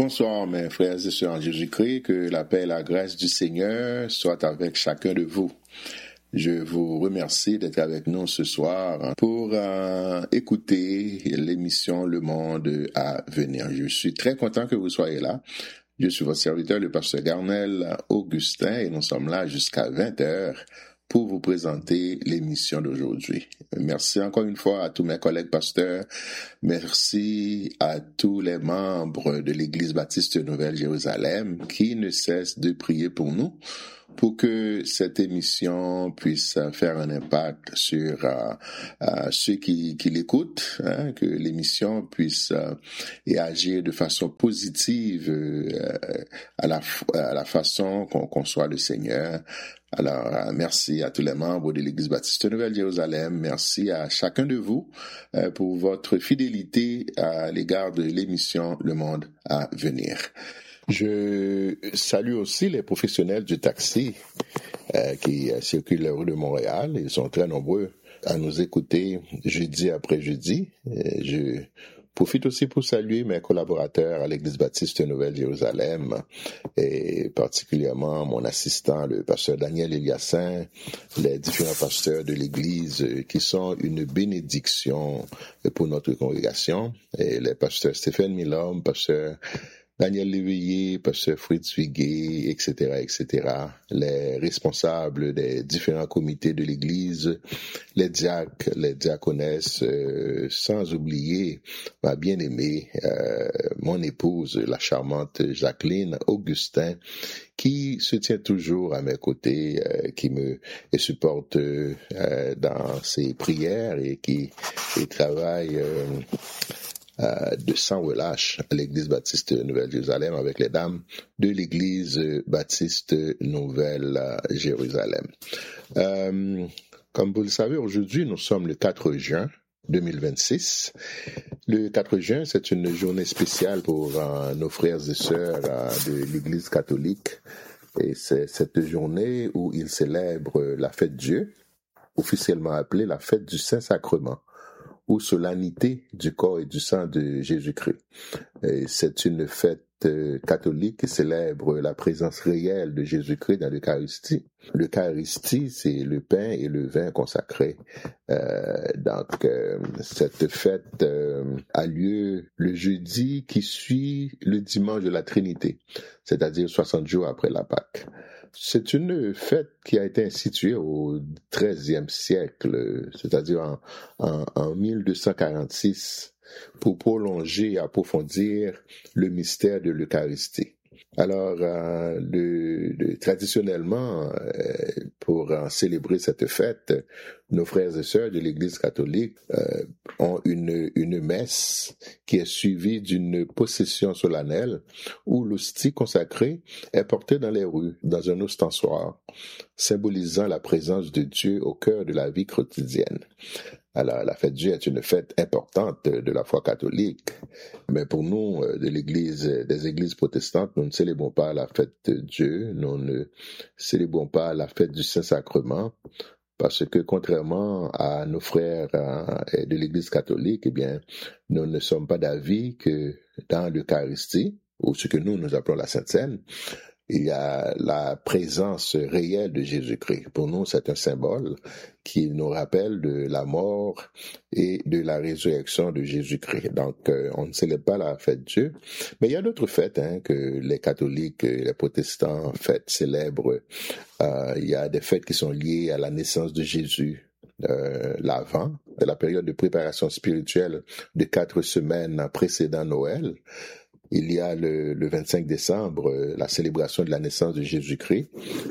Bonsoir mes frères et sœurs en Jésus-Christ, que la paix et la grâce du Seigneur soient avec chacun de vous. Je vous remercie d'être avec nous ce soir pour écouter l'émission Le Monde à venir. Je suis très content que vous soyez là. Je suis votre serviteur, le pasteur Garnel Augustin, et nous sommes là jusqu'à 20h pour vous présenter l'émission d'aujourd'hui. Merci encore une fois à tous mes collègues pasteurs. Merci à tous les membres de l'Église baptiste Nouvelle-Jérusalem qui ne cessent de prier pour nous, pour que cette émission puisse faire un impact sur ceux qui l'écoutent, que l'émission puisse agir de façon positive à la façon qu'on conçoit le Seigneur. Alors, merci à tous les membres de l'Église baptiste Nouvelle-Jérusalem. Merci à chacun de vous pour votre fidélité à l'égard de l'émission Le Monde à venir. Je salue aussi les professionnels du taxi qui circulent les rues de Montréal. Ils sont très nombreux à nous écouter jeudi après jeudi. Je profite aussi pour saluer mes collaborateurs à l'Église baptiste Nouvelle-Jérusalem et particulièrement mon assistant, le pasteur Daniel Eliassin, les différents pasteurs de l'Église qui sont une bénédiction pour notre congrégation, et les pasteurs Stéphane Milhomme, pasteur Daniel Léveillé, pasteur Fritz Wiguet, etc., les responsables des différents comités de l'Église, les diacres, les diaconesses, sans oublier ma bien-aimée, mon épouse, la charmante Jacqueline Augustin, qui se tient toujours à mes côtés, qui me supporte dans ses prières et qui travaille de sans relâche à l'Église baptiste Nouvelle-Jérusalem avec les dames de l'Église baptiste Nouvelle-Jérusalem. Comme vous le savez, aujourd'hui, nous sommes le 4 juin 2026. Le 4 juin, c'est une journée spéciale pour nos frères et sœurs de l'Église catholique. Et c'est cette journée où ils célèbrent la fête Dieu, officiellement appelée la fête du Saint-Sacrement, ou solennité du corps et du sang de Jésus-Christ. Et c'est une fête catholique qui célèbre la présence réelle de Jésus-Christ dans l'Eucharistie. L'Eucharistie, c'est le pain et le vin consacrés. Donc, cette fête a lieu le jeudi qui suit le dimanche de la Trinité, c'est-à-dire 60 jours après la Pâque. C'est une fête qui a été instituée au XIIIe siècle, c'est-à-dire en 1246, pour prolonger et approfondir le mystère de l'Eucharistie. Alors, traditionnellement, pour célébrer cette fête, nos frères et sœurs de l'Église catholique ont une messe qui est suivie d'une possession solennelle où l'hostie consacrée est portée dans les rues, dans un ostensoir, symbolisant la présence de Dieu au cœur de la vie quotidienne. Alors, la fête Dieu est une fête importante de la foi catholique, mais pour nous, des églises protestantes, nous ne célébrons pas la fête de Dieu, nous ne célébrons pas la fête du Saint-Sacrement, parce que contrairement à nos frères de l'Église catholique, eh bien, nous ne sommes pas d'avis que dans l'Eucharistie, ou ce que nous appelons la Sainte Seine, il y a la présence réelle de Jésus-Christ. Pour nous, c'est un symbole qui nous rappelle de la mort et de la résurrection de Jésus-Christ. Donc, on ne célèbre pas la fête Dieu, mais il y a d'autres fêtes que les catholiques et les protestants célèbrent. Il y a des fêtes qui sont liées à la naissance de Jésus. L'Avent, de la période de préparation spirituelle de 4 semaines précédant Noël. Il y a le 25 décembre, la célébration de la naissance de Jésus-Christ.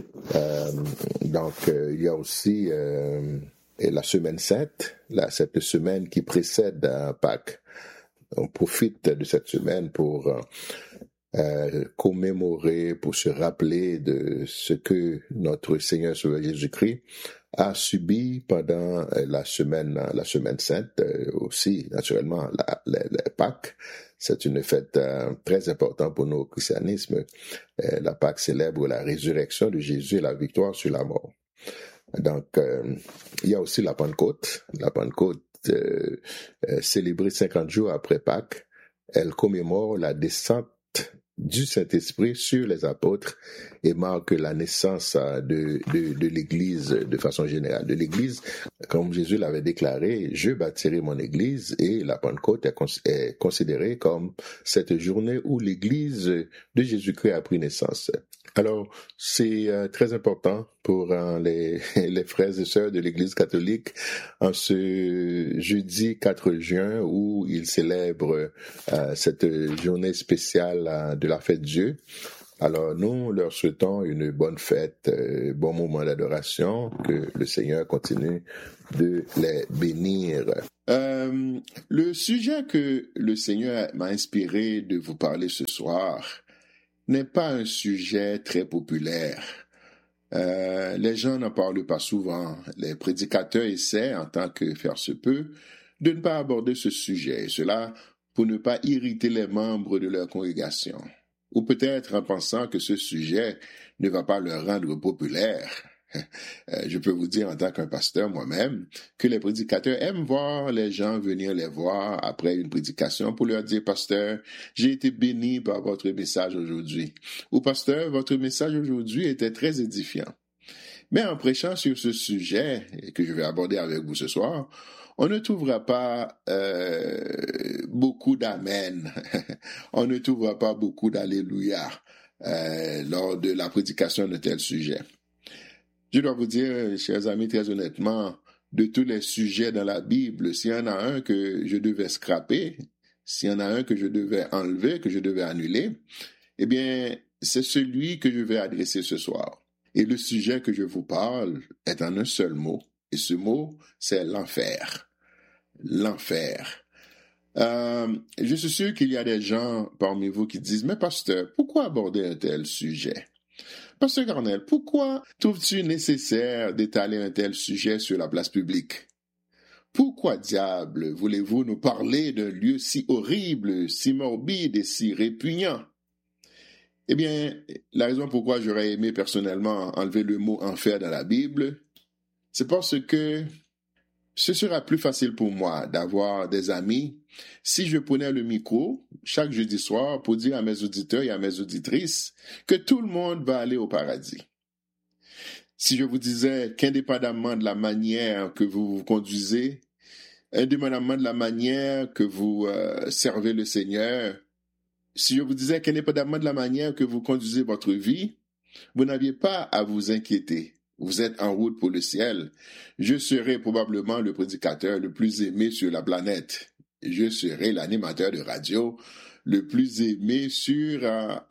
Il y a aussi la semaine sainte, cette semaine qui précède Pâques. On profite de cette semaine pour commémorer, pour se rappeler de ce que notre Seigneur Sauveur Jésus-Christ a subi pendant la semaine sainte, aussi naturellement la Pâques. C'est une fête très importante pour nous au christianisme. La Pâque célèbre la résurrection de Jésus et la victoire sur la mort. Donc, il y a aussi la Pentecôte. La Pentecôte, célébrée 50 jours après Pâques, elle commémore la descente du Saint-Esprit sur les apôtres et marque la naissance de l'Église de façon générale. De l'Église, comme Jésus l'avait déclaré, je bâtirai mon Église, et la Pentecôte est considérée comme cette journée où l'Église de Jésus-Christ a pris naissance. Alors, c'est très important pour les frères et sœurs de l'Église catholique en ce jeudi 4 juin où ils célèbrent cette journée spéciale de la fête Dieu. Alors, nous leur souhaitons une bonne fête, bon moment d'adoration, que le Seigneur continue de les bénir. Le sujet que le Seigneur m'a inspiré de vous parler ce soir n'est pas un sujet très populaire. Les gens n'en parlent pas souvent. Les prédicateurs essaient, en tant que faire se peut, de ne pas aborder ce sujet, et cela pour ne pas irriter les membres de leur congrégation, ou peut-être en pensant que ce sujet ne va pas leur rendre populaire. Je peux vous dire en tant qu'un pasteur moi-même que les prédicateurs aiment voir les gens venir les voir après une prédication pour leur dire « Pasteur, j'ai été béni par votre message aujourd'hui » ou « Pasteur, votre message aujourd'hui était très édifiant ». Mais en prêchant sur ce sujet que je vais aborder avec vous ce soir, on ne trouvera pas beaucoup d'amen, on ne trouvera pas beaucoup d'alléluia lors de la prédication de tel sujet. Je dois vous dire, chers amis, très honnêtement, de tous les sujets dans la Bible, s'il y en a un que je devais scraper, s'il y en a un que je devais enlever, que je devais annuler, eh bien, c'est celui que je vais adresser ce soir. Et le sujet que je vous parle est en un seul mot. Et ce mot, c'est l'enfer. L'enfer. Je suis sûr qu'il y a des gens parmi vous qui disent « Mais pasteur, pourquoi aborder un tel sujet ?» Pasteur Garnel, pourquoi trouves-tu nécessaire d'étaler un tel sujet sur la place publique? Pourquoi diable voulez-vous nous parler d'un lieu si horrible, si morbide et si répugnant? Eh bien, la raison pourquoi j'aurais aimé personnellement enlever le mot enfer dans la Bible, c'est parce que ce sera plus facile pour moi d'avoir des amis si je prenais le micro chaque jeudi soir pour dire à mes auditeurs et à mes auditrices que tout le monde va aller au paradis. Si je vous disais qu'indépendamment de la manière que vous vous conduisez, indépendamment de la manière que vous servez le Seigneur, si je vous disais qu'indépendamment de la manière que vous conduisez votre vie, vous n'aviez pas à vous inquiéter. Vous êtes en route pour le ciel. Je serai probablement le prédicateur le plus aimé sur la planète. Je serai l'animateur de radio le plus aimé ici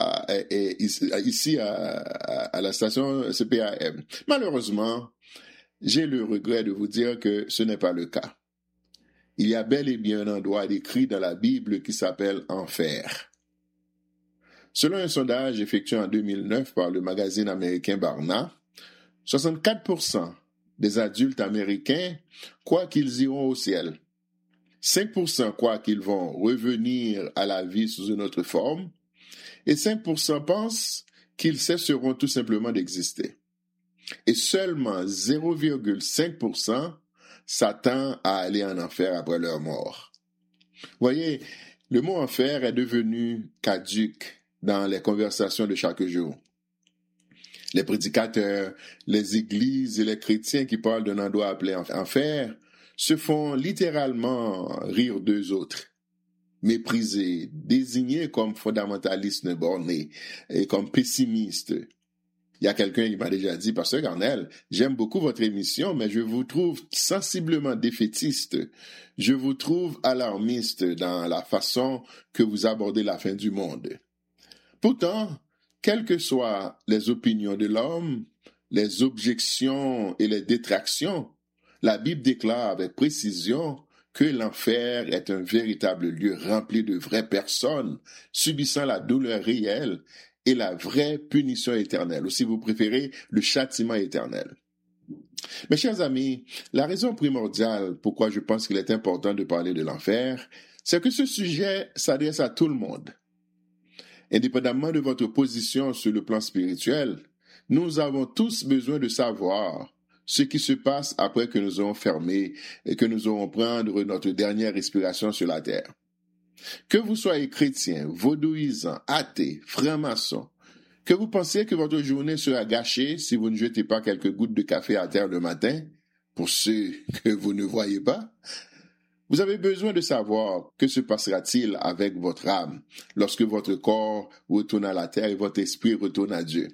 à la station CPAM. Malheureusement, j'ai le regret de vous dire que ce n'est pas le cas. Il y a bel et bien un endroit décrit dans la Bible qui s'appelle enfer. Selon un sondage effectué en 2009 par le magazine américain Barna, 64% des adultes américains croient qu'ils iront au ciel. 5% croient qu'ils vont revenir à la vie sous une autre forme. Et 5% pensent qu'ils cesseront tout simplement d'exister. Et seulement 0,5% s'attend à aller en enfer après leur mort. Voyez, le mot enfer est devenu caduc dans les conversations de chaque jour. Les prédicateurs, les églises et les chrétiens qui parlent d'un endroit appelé enfer se font littéralement rire d'eux autres, méprisés, désignés comme fondamentalistes bornés et comme pessimistes. Il y a quelqu'un qui m'a déjà dit « Pasteur Garnel, j'aime beaucoup votre émission, mais je vous trouve sensiblement défaitiste. Je vous trouve alarmiste dans la façon que vous abordez la fin du monde. » Pourtant, quelles que soient les opinions de l'homme, les objections et les détractions, la Bible déclare avec précision que l'enfer est un véritable lieu rempli de vraies personnes subissant la douleur réelle et la vraie punition éternelle, ou si vous préférez, le châtiment éternel. Mes chers amis, la raison primordiale pourquoi je pense qu'il est important de parler de l'enfer, c'est que ce sujet s'adresse à tout le monde. Indépendamment de votre position sur le plan spirituel, nous avons tous besoin de savoir ce qui se passe après que nous aurons fermé et que nous aurons prendre notre dernière respiration sur la terre. Que vous soyez chrétien, vaudouisant, athée, franc-maçon, que vous pensiez que votre journée sera gâchée si vous ne jetez pas quelques gouttes de café à terre le matin, pour ceux que vous ne voyez pas, vous avez besoin de savoir que se passera-t-il avec votre âme lorsque votre corps retourne à la terre et votre esprit retourne à Dieu.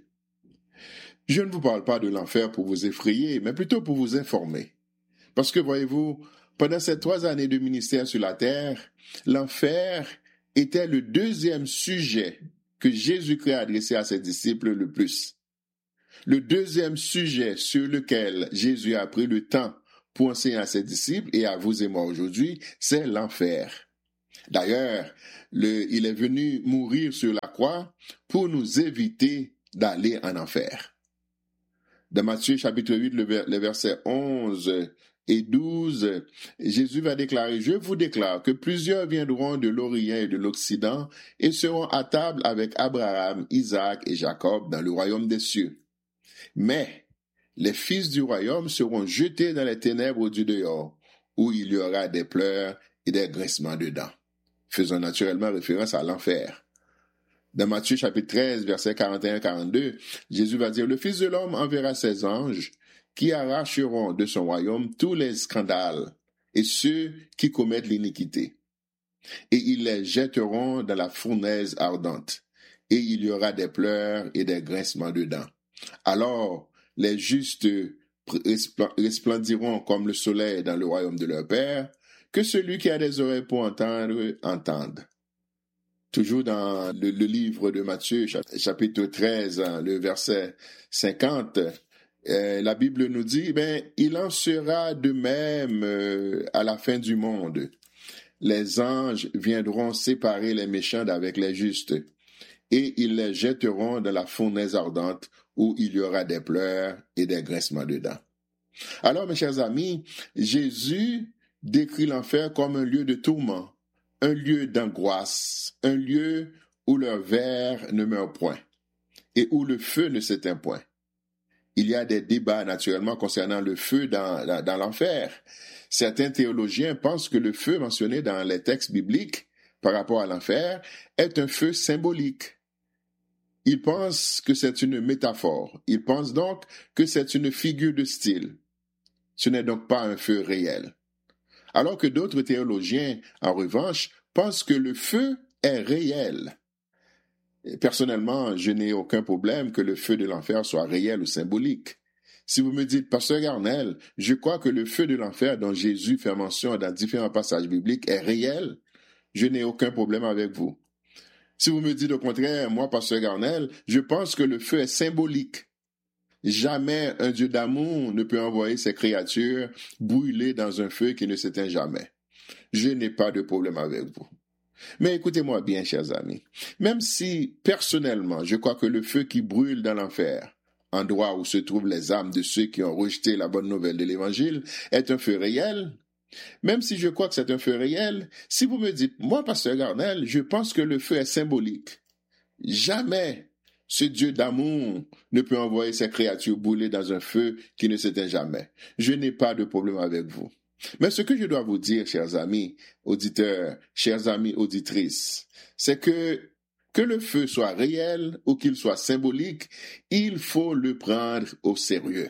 Je ne vous parle pas de l'enfer pour vous effrayer, mais plutôt pour vous informer. Parce que, voyez-vous, pendant ces 3 années de ministère sur la terre, l'enfer était le deuxième sujet que Jésus-Christ a adressé à ses disciples le plus. Le deuxième sujet sur lequel Jésus a pris le temps pour enseigner à ses disciples et à vous et moi aujourd'hui, c'est l'enfer. D'ailleurs, il est venu mourir sur la croix pour nous éviter d'aller en enfer. Dans Matthieu chapitre 8, les versets 11 et 12, Jésus va déclarer « Je vous déclare que plusieurs viendront de l'Orient et de l'Occident et seront à table avec Abraham, Isaac et Jacob dans le royaume des cieux. Mais les fils du royaume seront jetés dans les ténèbres du dehors, où il y aura des pleurs et des grincements de dents. » Faisons naturellement référence à l'enfer. Dans Matthieu chapitre 13, versets 41-42, Jésus va dire « Le Fils de l'homme enverra ses anges qui arracheront de son royaume tous les scandales et ceux qui commettent l'iniquité. Et ils les jetteront dans la fournaise ardente. Et il y aura des pleurs et des grincements de dents. Alors les justes resplendiront comme le soleil dans le royaume de leur Père. Que celui qui a des oreilles pour entendre, entende. » Toujours dans le livre de Matthieu, chapitre 13, le verset 50, la Bible nous dit, il en sera de même à la fin du monde. Les anges viendront séparer les méchants d'avec les justes, et ils les jetteront dans la fournaise ardente, où il y aura des pleurs et des grincements de dents. Alors, mes chers amis, Jésus décrit l'enfer comme un lieu de tourment, un lieu d'angoisse, un lieu où leur ver ne meurt point et où le feu ne s'éteint point. Il y a des débats naturellement concernant le feu dans l'enfer. Certains théologiens pensent que le feu mentionné dans les textes bibliques par rapport à l'enfer est un feu symbolique. Ils pensent que c'est une métaphore. Ils pensent donc que c'est une figure de style. Ce n'est donc pas un feu réel. Alors que d'autres théologiens, en revanche, pensent que le feu est réel. Personnellement, je n'ai aucun problème que le feu de l'enfer soit réel ou symbolique. Si vous me dites, Pasteur Garnel, je crois que le feu de l'enfer dont Jésus fait mention dans différents passages bibliques est réel, je n'ai aucun problème avec vous. Si vous me dites au contraire, moi, Pasteur Garnel, je pense que le feu est symbolique. Jamais un Dieu d'amour ne peut envoyer ses créatures brûler dans un feu qui ne s'éteint jamais. Je n'ai pas de problème avec vous. Mais écoutez-moi bien, chers amis. Même si, personnellement, je crois que le feu qui brûle dans l'enfer, endroit où se trouvent les âmes de ceux qui ont rejeté la bonne nouvelle de l'Évangile, est un feu réel, même si je crois que c'est un feu réel, si vous me dites, moi, Pasteur Garnel, je pense que le feu est symbolique. Jamais ce Dieu d'amour ne peut envoyer ses créatures brûler dans un feu qui ne s'éteint jamais. Je n'ai pas de problème avec vous. Mais ce que je dois vous dire, chers amis auditeurs, chers amis auditrices, c'est que le feu soit réel ou qu'il soit symbolique, il faut le prendre au sérieux.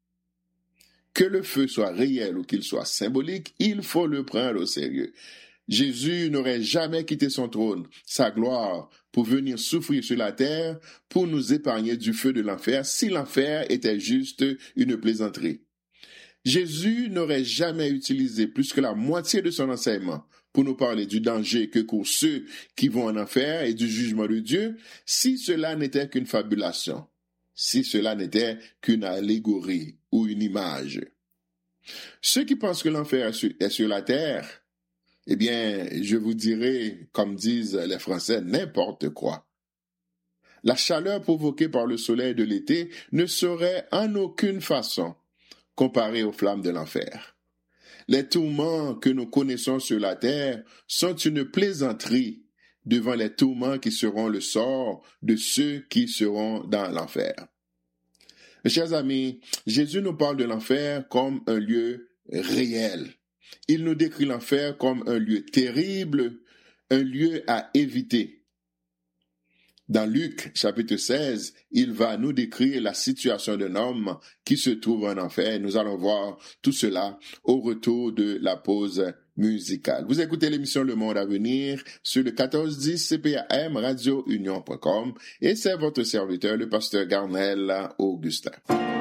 Que le feu soit réel ou qu'il soit symbolique, il faut le prendre au sérieux. Jésus n'aurait jamais quitté son trône, sa gloire, pour venir souffrir sur la terre, pour nous épargner du feu de l'enfer, si l'enfer était juste une plaisanterie. Jésus n'aurait jamais utilisé plus que la moitié de son enseignement pour nous parler du danger que courent ceux qui vont en enfer et du jugement de Dieu, si cela n'était qu'une fabulation, si cela n'était qu'une allégorie ou une image. Ceux qui pensent que l'enfer est sur la terre, eh bien, je vous dirai, comme disent les Français, n'importe quoi. La chaleur provoquée par le soleil de l'été ne saurait en aucune façon comparer aux flammes de l'enfer. Les tourments que nous connaissons sur la terre sont une plaisanterie devant les tourments qui seront le sort de ceux qui seront dans l'enfer. Mes chers amis, Jésus nous parle de l'enfer comme un lieu réel. Il nous décrit l'enfer comme un lieu terrible, un lieu à éviter. Dans Luc, chapitre 16, il va nous décrire la situation d'un homme qui se trouve en enfer. Nous allons voir tout cela au retour de la pause musicale. Vous écoutez l'émission Le Monde à venir sur le 1410 CPAM radiounion.com et c'est votre serviteur, le pasteur Garnel Augustin.